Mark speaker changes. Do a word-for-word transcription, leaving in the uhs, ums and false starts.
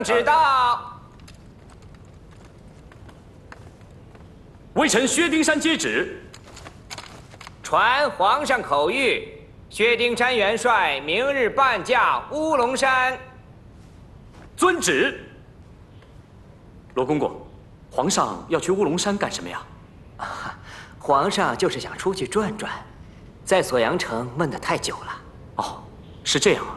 Speaker 1: 知道。
Speaker 2: 微臣薛丁山接旨，
Speaker 1: 传皇上口谕：薛丁山元帅明日半驾乌龙山。
Speaker 2: 遵旨。罗公公，皇上要去乌龙山干什么呀？
Speaker 3: 啊，皇上就是想出去转转，在锁阳城闷得太久了。
Speaker 2: 哦，是这样啊。